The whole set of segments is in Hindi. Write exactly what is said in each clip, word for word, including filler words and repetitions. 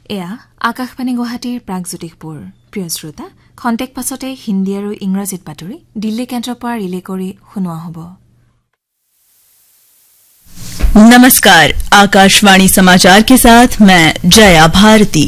এয়া আকাশবাণী গুৱাহাটীৰ প্ৰাগজ্যোতিষপুৰ। প্ৰিয় শ্ৰোতা, খন্তেক পাছতে হিন্দী আৰু ইংৰাজীত বাতৰি দিল্লী কেন্দ্ৰৰ পৰা ৰিলে কৰি শুনোৱা হ'ব। नमस्कार, आकाशवाणी समाचार के साथ मैं जया भारती।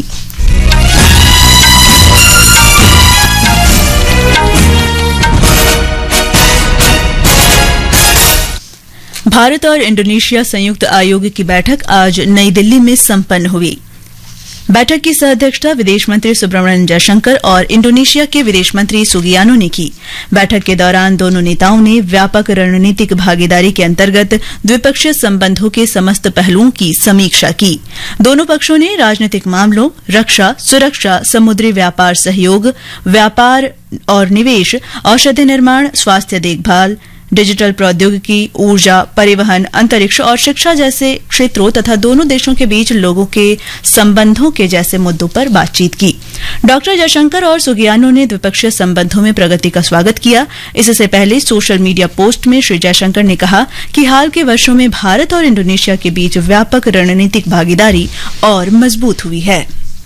भारत और इंडोनेशिया संयुक्त आयोग की बैठक आज नई दिल्ली में संपन्न हुई। बैठक की सह-अध्यक्षता विदेश मंत्री सुब्रमण्यम जयशंकर और इंडोनेशिया के विदेश मंत्री सुगियानो ने की। बैठक के दौरान दोनों नेताओं ने व्यापक रणनीतिक भागीदारी के अंतर्गत द्विपक्षीय संबंधों के समस्त पहलुओं की समीक्षा की। दोनों पक्षों ने राजनीतिक मामलों, रक्षा, सुरक्षा, समुद्री व्यापार सहयोग, व्यापार और निवेश, औषधि निर्माण, स्वास्थ्य देखभाल, डिजिटल प्रौद्योगिकी, ऊर्जा, परिवहन, अंतरिक्ष और शिक्षा जैसे क्षेत्रों तथा दोनों देशों के बीच लोगों के संबंधों के जैसे मुद्दों पर बातचीत की। डॉक्टर जयशंकर और सुगियानो ने द्विपक्षीय संबंधों में प्रगति का स्वागत किया। इससे पहले सोशल मीडिया पोस्ट में श्री जयशंकर ने कहा कि हाल के वर्षों में भारत और इंडोनेशिया के बीच व्यापक रणनीतिक भागीदारी और मजबूत हुई है।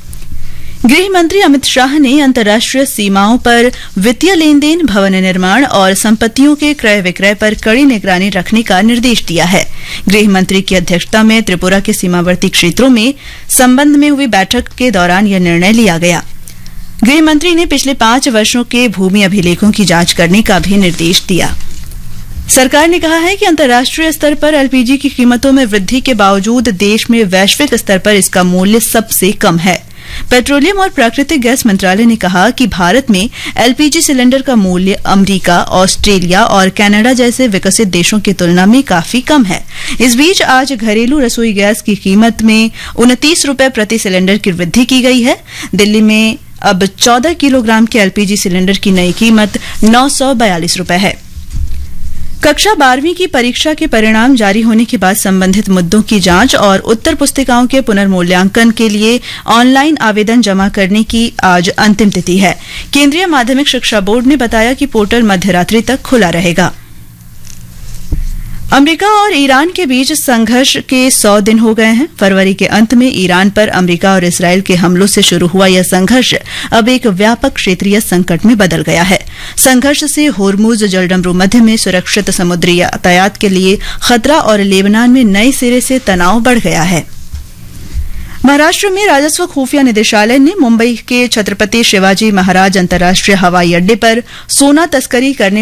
गृह मंत्री अमित शाह ने अंतर्राष्ट्रीय सीमाओं पर वित्तीय लेन देन, भवन निर्माण और संपत्तियों के क्रय विक्रय पर कड़ी निगरानी रखने का निर्देश दिया है। गृह मंत्री की अध्यक्षता में त्रिपुरा के सीमावर्ती क्षेत्रों में संबंध में हुई बैठक के दौरान यह निर्णय लिया गया। गृह मंत्री ने पिछले पांच वर्षों के भूमि अभिलेखों की जांच करने का भी निर्देश दिया। सरकार ने कहा है कि अंतर्राष्ट्रीय स्तर पर एलपीजी की कीमतों में वृद्धि के बावजूद देश में वैश्विक स्तर पर इसका मूल्य सबसे कम है। पेट्रोलियम और प्राकृतिक गैस मंत्रालय ने कहा कि भारत में एलपीजी सिलेंडर का मूल्य अमेरिका, ऑस्ट्रेलिया और कनाडा जैसे विकसित देशों की तुलना में काफी कम है। इस बीच आज घरेलू रसोई गैस की कीमत में उनतीस रुपए प्रति सिलेंडर की वृद्धि की गई है। दिल्ली में अब चौदह किलोग्राम के एलपीजी सिलेंडर की नई कीमत नौ सौ बयालीस रुपए है। कक्षा बारहवीं की परीक्षा के परिणाम जारी होने के बाद संबंधित मुद्दों की जांच और उत्तर पुस्तिकाओं के पुनर्मूल्यांकन के लिए ऑनलाइन आवेदन जमा करने की आज अंतिम तिथि है। केंद्रीय माध्यमिक शिक्षा बोर्ड ने बताया कि पोर्टल मध्यरात्रि तक खुला रहेगा। अमेरिका और ईरान के बीच संघर्ष के सौ दिन हो गए हैं। फरवरी के अंत में ईरान पर अमेरिका और इसराइल के हमलों से शुरू हुआ यह संघर्ष अब एक व्यापक क्षेत्रीय संकट में बदल गया है। संघर्ष से होर्मुज जलडमरू मध्य में सुरक्षित समुद्री यातायात के लिए खतरा और लेबनान में नए सिरे से तनाव बढ़ गया है। महाराष्ट्र में राजस्व खुफिया निदेशालय ने मुंबई के छत्रपति शिवाजी महाराज अंतर्राष्ट्रीय हवाई अड्डे पर सोना तस्करी करने